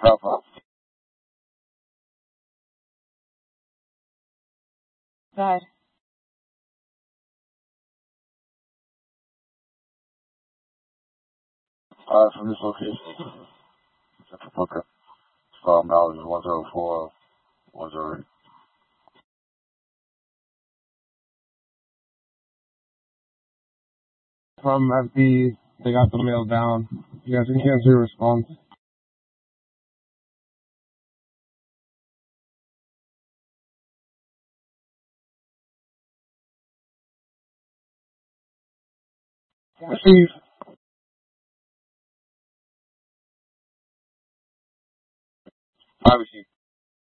Alpha. Right. From this location, Central Booker, mileage 104, 108. From FB, they got the mail down. You guys can cancel your response. Receive. I received.